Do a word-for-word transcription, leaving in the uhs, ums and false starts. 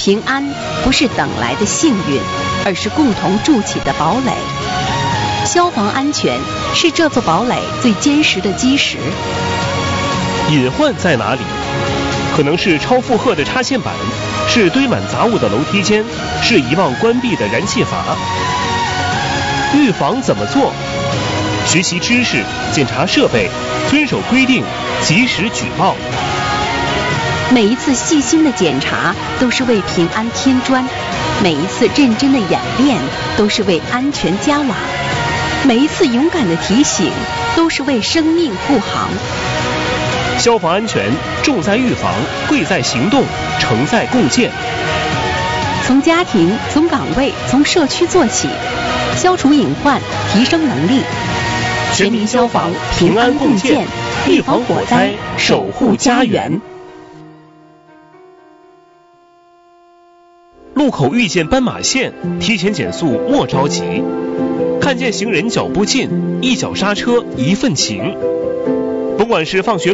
平安不是等来的幸运，而是共同筑起的堡垒。消防安全是这座堡垒最坚实的基石。 隐患在哪里？可能是超负荷的插线板，是堆满杂物的楼梯间，是遗忘关闭的燃气阀。预防怎么做？学习知识，检查设备，遵守规定，及时举报。 每一次细心的检查都是为平安添砖，每一次认真的演练都是为安全加瓦，每一次勇敢的提醒都是为生命护航。 消防安全重在预防，贵在行动，成在共建。 从家庭、从岗位、从社区做起，消除隐患，提升能力。全民消防，平安共建，预防火灾，守护家园。 路口遇见斑马线，提前减速莫着急。看见行人脚步近，一脚刹车一份情。甭管是放学